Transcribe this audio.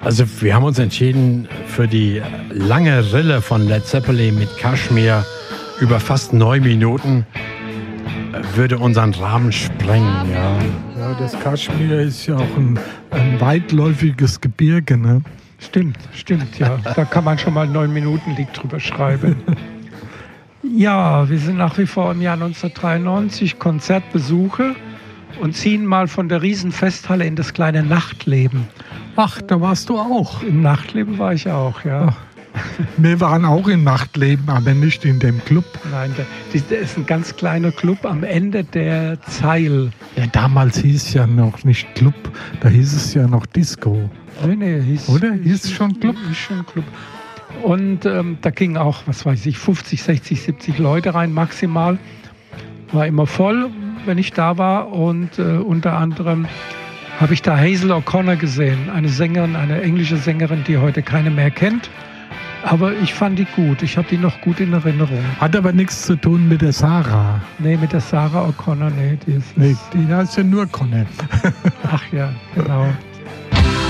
Also wir haben uns entschieden für die lange Rille von Led Zeppelin mit Kashmir über fast 9 Minuten. Würde unseren Rahmen sprengen. Ja, das Kashmir ist ja auch ein weitläufiges Gebirge, ne? Stimmt, ja. Da kann man schon mal 9 Minuten Lied drüber schreiben. Ja, wir sind nach wie vor im Jahr 1993, Konzertbesuche und ziehen mal von der Riesenfesthalle in das kleine Nachtleben. Ach, da warst du auch. Im Nachtleben war ich auch, ja. Ach, wir waren auch im Nachtleben, aber nicht in dem Club. Nein, der ist ein ganz kleiner Club am Ende der Zeil. Ja, damals hieß es ja noch nicht Club, da hieß es ja noch Disco. Nee, hieß es schon Club? Hieß schon Club. Und da gingen auch, 50, 60, 70 Leute rein maximal. War immer voll, wenn ich da war. Und unter anderem habe ich da Hazel O'Connor gesehen, eine Sängerin, eine englische Sängerin, die heute keine mehr kennt. Aber ich fand die gut. Ich habe die noch gut in Erinnerung. Hat aber nichts zu tun mit der Sarah. Nee, mit der Sarah O'Connor, nee. Die heißt ja nur Connor. Ach ja, genau.